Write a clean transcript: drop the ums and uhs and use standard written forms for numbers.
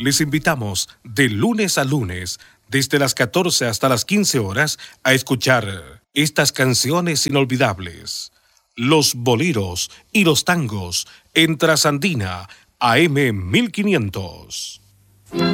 Les invitamos de lunes a lunes, desde las 14 hasta las 15 horas, a escuchar estas canciones inolvidables. Los boleros y los tangos en Trasandina AM 1500.